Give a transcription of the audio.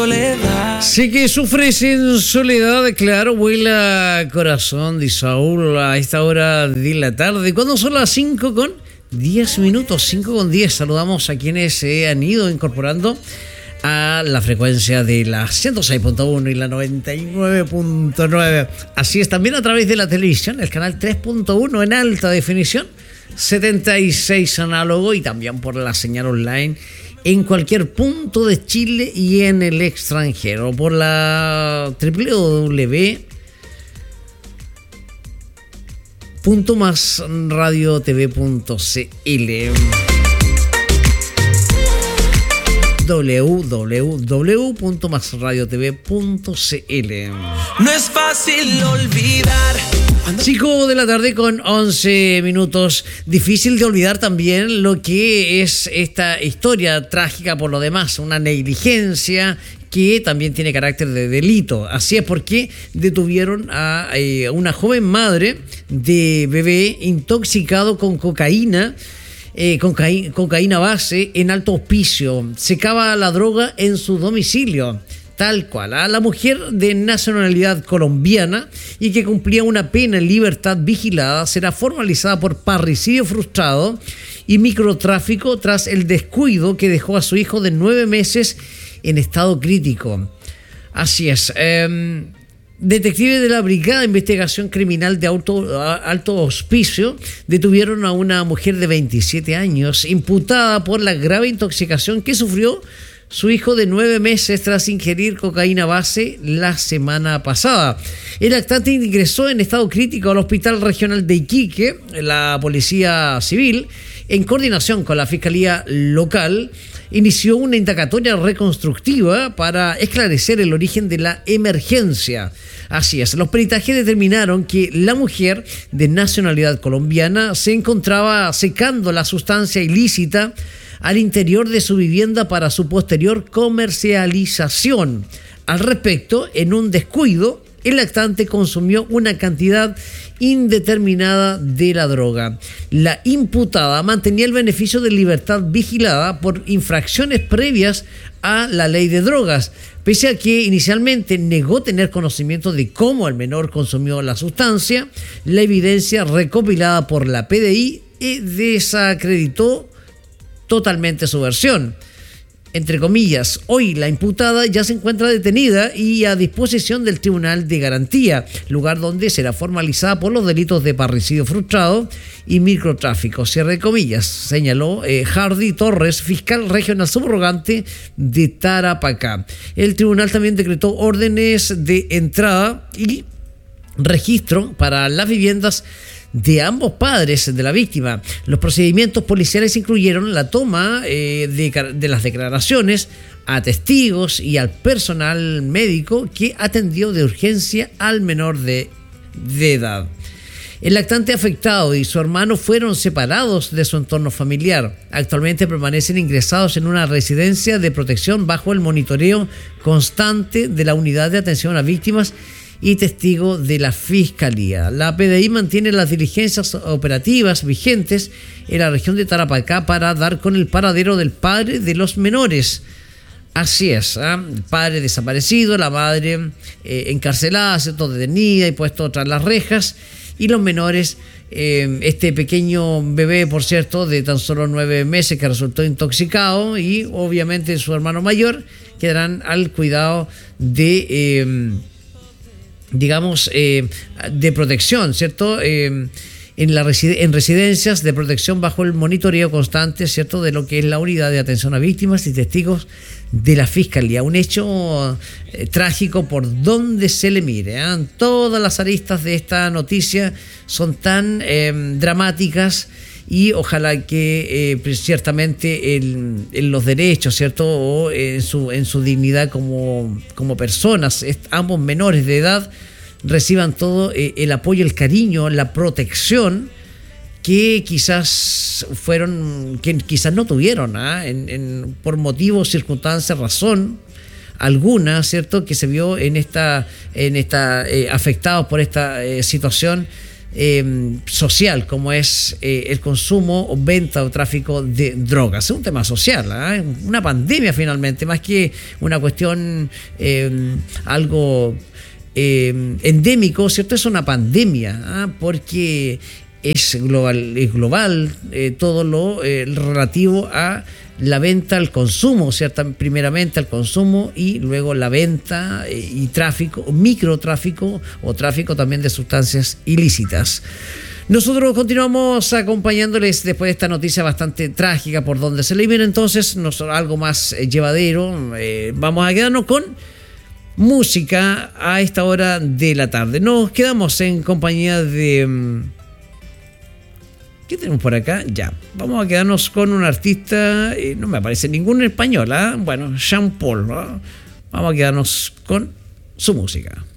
Sí que sufres en soledad, claro, vuela corazón de Saúl a esta hora de la tarde. ¿Cuándo son las 5:10? 5:10. Saludamos a quienes se han ido incorporando a la frecuencia de la 106.1 y la 99.9. Así es, también a través de la televisión, el canal 3.1 en alta definición, 76 análogo, y también por la señal online en cualquier punto de Chile y en el extranjero, por la www.masradiotv.cl, www.masradiotv.cl. No es fácil olvidar. 5 de la tarde con 11 minutos. Difícil de olvidar también lo que es esta historia trágica por lo demás, una negligencia que también tiene carácter de delito. Así es, porque detuvieron a una joven madre de bebé intoxicado con cocaína base en Alto Hospicio. Secaba la droga en su domicilio. Tal cual, a la mujer de nacionalidad colombiana y que cumplía una pena en libertad vigilada será formalizada por parricidio frustrado y microtráfico tras el descuido que dejó a su hijo de 9 meses en estado crítico. Así es. Detectives de la Brigada de Investigación Criminal de Alto Hospicio detuvieron a una mujer de 27 años imputada por la grave intoxicación que sufrió su hijo de 9 meses tras ingerir cocaína base la semana pasada. El lactante ingresó en estado crítico al Hospital Regional de Iquique. La Policía Civil, en coordinación con la Fiscalía Local, inició una indagatoria reconstructiva para esclarecer el origen de la emergencia. Así es, los peritajes determinaron que la mujer de nacionalidad colombiana se encontraba secando la sustancia ilícita al interior de su vivienda para su posterior comercialización. Al respecto, en un descuido, el lactante consumió una cantidad indeterminada de la droga. La imputada mantenía el beneficio de libertad vigilada por infracciones previas a la ley de drogas, pese a que inicialmente negó tener conocimiento de cómo el menor consumió la sustancia. La evidencia recopilada por la PDI desacreditó totalmente su versión. Entre comillas, hoy la imputada ya se encuentra detenida y a disposición del Tribunal de Garantía, lugar donde será formalizada por los delitos de parricidio frustrado y microtráfico. Cierre de comillas, señaló Hardy Torres, fiscal regional subrogante de Tarapacá. El tribunal también decretó órdenes de entrada y registro para las viviendas de ambos padres de la víctima. Los procedimientos policiales incluyeron la toma de las declaraciones a testigos y al personal médico que atendió de urgencia al menor de edad. El lactante afectado y su hermano fueron separados de su entorno familiar. Actualmente permanecen ingresados en una residencia de protección bajo el monitoreo constante de la Unidad de Atención a Víctimas y testigo de la Fiscalía. La PDI mantiene las diligencias operativas vigentes en la región de Tarapacá para dar con el paradero del padre de los menores. Así es, el padre desaparecido, la madre encarcelada, detenida y puesto tras las rejas, y los menores, este pequeño bebé, por cierto, de tan solo 9 meses que resultó intoxicado, y obviamente su hermano mayor quedarán al cuidado de de protección, ¿cierto? En residencias de protección bajo el monitoreo constante, ¿cierto?, de lo que es la Unidad de Atención a Víctimas y Testigos de la Fiscalía. Un hecho trágico por donde se le mire, ¿eh? Todas las aristas de esta noticia son tan dramáticas, y ojalá que ciertamente en los derechos, ¿cierto?, o en su dignidad como personas, ambos menores de edad reciban todo el apoyo, el cariño, la protección que quizás no tuvieron, por motivos, circunstancias, razón alguna, ¿cierto?, que se vio en esta afectados por esta situación social como es el consumo o venta o tráfico de drogas. Es un tema social, una pandemia finalmente, más que una cuestión algo endémico, ¿cierto? Es una pandemia, porque es global todo lo relativo a la venta, al consumo, ¿cierto? Primeramente al consumo y luego la venta y tráfico, microtráfico o tráfico también de sustancias ilícitas. Nosotros continuamos acompañándoles después de esta noticia bastante trágica por donde se le viene entonces algo más llevadero. Vamos a quedarnos con música a esta hora de la tarde. Nos quedamos en compañía de... ¿Qué tenemos por acá? Ya, vamos a quedarnos con un artista, no me aparece ningún en español, bueno, Sean Paul, ¿no? Vamos a quedarnos con su música.